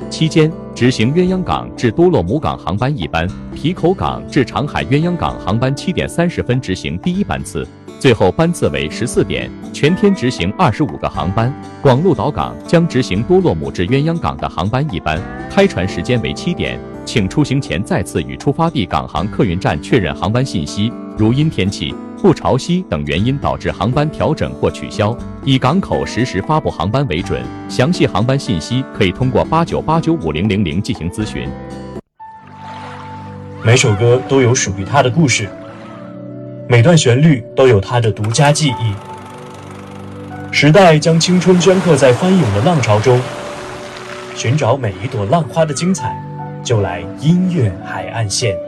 期间执行鸳鸯港至多洛姆港航班1班，皮口港至长海鸳鸯港航班7点30分执行第1班次，最后班次为14点，全天执行25个航班。广鹿岛港将执行多洛姆至鸳鸯港的航班1班，开船时间为7点，请出行前再次与出发地港航客运站确认航班信息，如因天气、不潮汐等原因导致航班调整或取消，以港口实时发布航班为准。详细航班信息可以通过89895000进行咨询。 每首歌都有属于它的故事，每段旋律都有它的独家记忆。时代将青春镌刻在翻涌的浪潮中，寻找每一朵浪花的精彩，就来音乐海岸线。